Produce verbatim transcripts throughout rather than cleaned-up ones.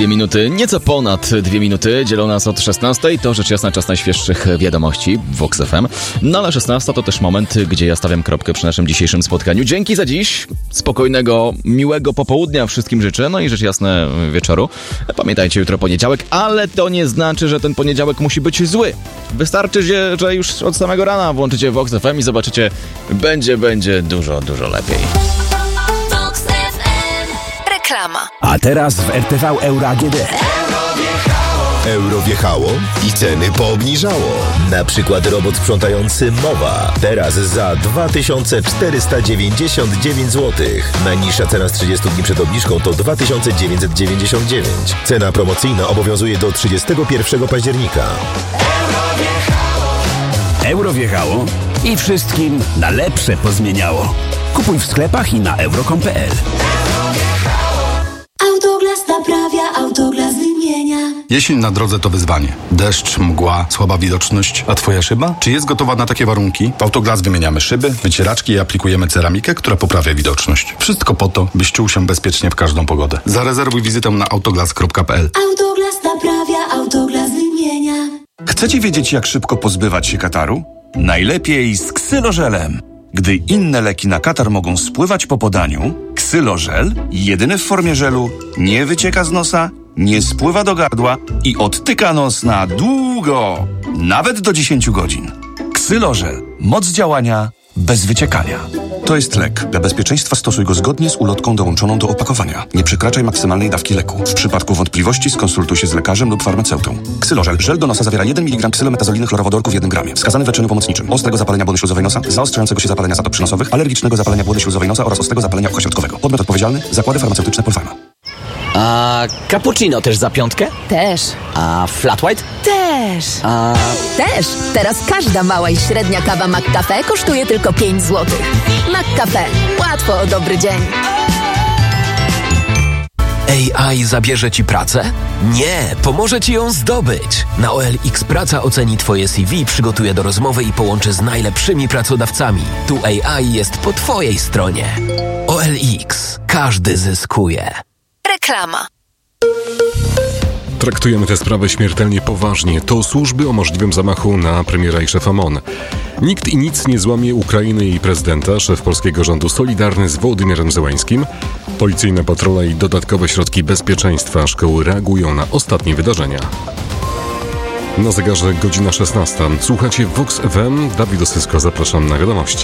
Dwie minuty, nieco ponad dwie minuty dzielą nas od szesnastej. To rzecz jasna czas najświeższych wiadomości w Vox F M. No ale szesnasta to też moment, gdzie ja stawiam kropkę przy naszym dzisiejszym spotkaniu. Dzięki za dziś. Spokojnego, miłego popołudnia wszystkim życzę. No i rzecz jasna wieczoru. Pamiętajcie, jutro poniedziałek, ale to nie znaczy, że ten poniedziałek musi być zły. Wystarczy, że, że już od samego rana włączycie Vox F M i zobaczycie, będzie, będzie dużo, dużo lepiej. Reklama. A teraz w R T V Euro A G D. Euro wjechało i ceny poobniżało. Na przykład robot sprzątający Mowa. Teraz za dwa tysiące czterysta dziewięćdziesiąt dziewięć złotych. Najniższa cena z trzydziestu dni przed obniżką to dwa tysiące dziewięćset dziewięćdziesiąt dziewięć. Cena promocyjna obowiązuje do trzydziestego pierwszego października. Euro wjechało i wszystkim na lepsze pozmieniało. Kupuj w sklepach i na euro kropka com kropka p l. Autoglas naprawia, Autoglas wymienia. Jesień na drodze to wyzwanie. Deszcz, mgła, słaba widoczność. A twoja szyba? Czy jest gotowa na takie warunki? W Autoglas wymieniamy szyby, wycieraczki i aplikujemy ceramikę, która poprawia widoczność. Wszystko po to, byś czuł się bezpiecznie w każdą pogodę. Zarezerwuj wizytę na autoglas kropka p l. Autoglas naprawia, Autoglas wymienia. Chcecie wiedzieć, jak szybko pozbywać się kataru? Najlepiej z ksylożelem. Gdy inne leki na katar mogą spływać po podaniu, ksylożel, jedyny w formie żelu, nie wycieka z nosa, nie spływa do gardła i odtyka nos na długo, nawet do dziesięciu godzin. Ksylożel. Moc działania bez wyciekania. To jest lek. Dla bezpieczeństwa stosuj go zgodnie z ulotką dołączoną do opakowania. Nie przekraczaj maksymalnej dawki leku. W przypadku wątpliwości skonsultuj się z lekarzem lub farmaceutą. Ksylożel. Żel do nosa zawiera jeden miligram ksylometazoliny chlorowodorku w jednym gramie. Wskazany w leczeniu pomocniczym. Ostrego zapalenia błony śluzowej nosa, zaostrzającego się zapalenia zatop przynosowych, alergicznego zapalenia błony śluzowej nosa oraz ostrego zapalenia ucha środkowego. Podmiot odpowiedzialny. Zakłady farmaceutyczne Polpharma. A cappuccino też za piątkę? Też. A flat white? Też. A... Też. Teraz każda mała i średnia kawa McCafe kosztuje tylko pięć złotych. McCafe. Łatwo o dobry dzień. A I zabierze Ci pracę? Nie, pomoże Ci ją zdobyć. Na O L X Praca oceni Twoje C V, przygotuje do rozmowy i połączy z najlepszymi pracodawcami. Tu A I jest po Twojej stronie. O L X. Każdy zyskuje. Reklama. Traktujemy tę sprawę śmiertelnie poważnie. To służby o możliwym zamachu na premiera i szefa M O N. Nikt i nic nie złamie Ukrainy i prezydenta. Szef polskiego rządu solidarny z Wołodymyrem Zełańskim. Policyjne patrole i dodatkowe środki bezpieczeństwa. Szkoły reagują na ostatnie wydarzenia. Na zegarze godzina szesnasta. Słuchacie Vox F M. Dawid Osysko, zapraszam na wiadomości.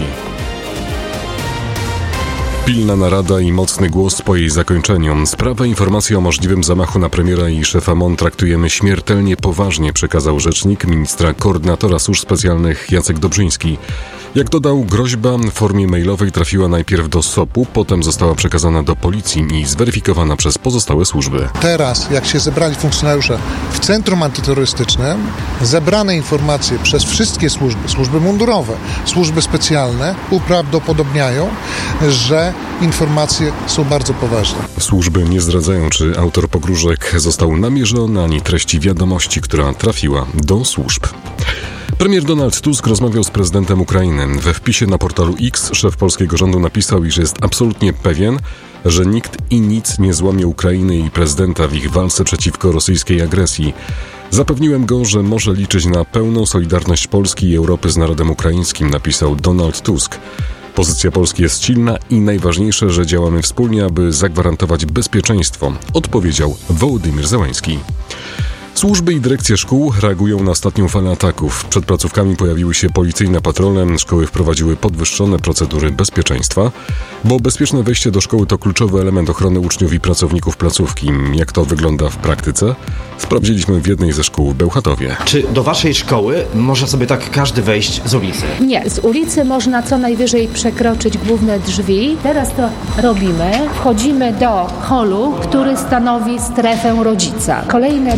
Pilna narada i mocny głos po jej zakończeniu. Sprawę informacji o możliwym zamachu na premiera i szefa M O N traktujemy śmiertelnie poważnie, przekazał rzecznik ministra koordynatora służb specjalnych Jacek Dobrzyński. Jak dodał, groźba w formie mailowej trafiła najpierw do S O P u, potem została przekazana do policji i zweryfikowana przez pozostałe służby. Teraz, jak się zebrali funkcjonariusze w Centrum Antyterrorystycznym, zebrane informacje przez wszystkie służby, służby mundurowe, służby specjalne, uprawdopodobniają, że informacje są bardzo poważne. Służby nie zdradzają, czy autor pogróżek został namierzony, ani treści wiadomości, która trafiła do służb. Premier Donald Tusk rozmawiał z prezydentem Ukrainy. We wpisie na portalu X szef polskiego rządu napisał, iż jest absolutnie pewien, że nikt i nic nie złamie Ukrainy i prezydenta w ich walce przeciwko rosyjskiej agresji. Zapewniłem go, że może liczyć na pełną solidarność Polski i Europy z narodem ukraińskim, napisał Donald Tusk. Pozycja Polski jest silna i najważniejsze, że działamy wspólnie, aby zagwarantować bezpieczeństwo, odpowiedział Wołodymyr Zełański. Służby i dyrekcje szkół reagują na ostatnią falę ataków. Przed placówkami pojawiły się policyjne patrole, szkoły wprowadziły podwyższone procedury bezpieczeństwa, bo bezpieczne wejście do szkoły to kluczowy element ochrony uczniów i pracowników placówki. Jak to wygląda w praktyce? Sprawdziliśmy w jednej ze szkół w Bełchatowie. Czy do waszej szkoły może sobie tak każdy wejść z ulicy? Nie, z ulicy można co najwyżej przekroczyć główne drzwi. Teraz to robimy. Wchodzimy do holu, który stanowi strefę rodzica. Kolejne drzwi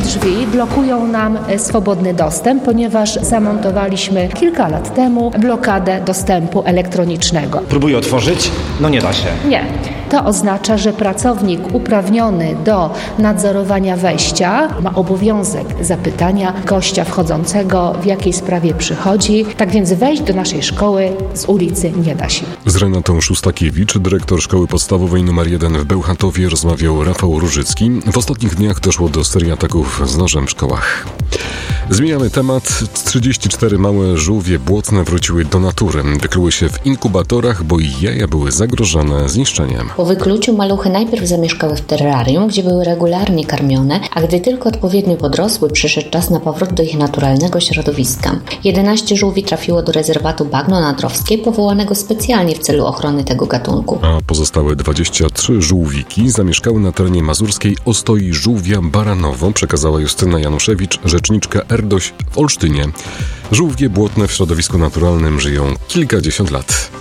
blokują nam swobodny dostęp, ponieważ zamontowaliśmy kilka lat temu blokadę dostępu elektronicznego. Próbuję otworzyć, no nie da się. Nie. To oznacza, że pracownik uprawniony do nadzorowania wejścia ma obowiązek zapytania gościa wchodzącego, w jakiej sprawie przychodzi. Tak więc wejść do naszej szkoły z ulicy nie da się. Z Renatą Szustakiewicz, dyrektor Szkoły Podstawowej numer jeden w Bełchatowie, rozmawiał Rafał Różycki. W ostatnich dniach doszło do serii ataków z nożem w szkołach. Zmieniamy temat. trzydzieści cztery małe żółwie błotne wróciły do natury. Wykluły się w inkubatorach, bo ich jaja były zagrożone zniszczeniem. Po wykluciu maluchy najpierw zamieszkały w terrarium, gdzie były regularnie karmione, a gdy tylko odpowiednio podrosły, przyszedł czas na powrót do ich naturalnego środowiska. jedenaście żółwi trafiło do rezerwatu Bagno Nadrowskie, powołanego specjalnie w celu ochrony tego gatunku. A pozostałe dwadzieścia trzy żółwiki zamieszkały na terenie mazurskiej Ostoi Żółwia Baranowo, przekazała Justyna Januszewicz, rzeczniczka Erdoś w Olsztynie. Żółwie błotne w środowisku naturalnym żyją kilkadziesiąt lat.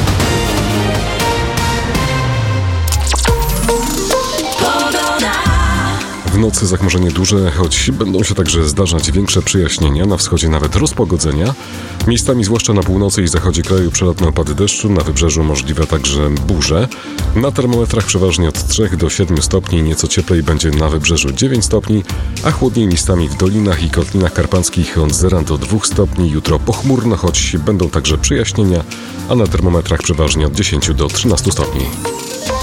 W nocy zachmurzenie duże, choć będą się także zdarzać większe przejaśnienia, na wschodzie nawet rozpogodzenia. Miejscami, zwłaszcza na północy i zachodzie kraju, przelotne opady deszczu, na wybrzeżu możliwe także burze. Na termometrach przeważnie od trzech do siedmiu stopni, nieco cieplej będzie na wybrzeżu dziewięć stopni, a chłodniej miejscami w dolinach i kotlinach karpackich od zera do dwóch stopni. Jutro pochmurno, choć będą także przejaśnienia, a na termometrach przeważnie od dziesięciu do trzynastu stopni.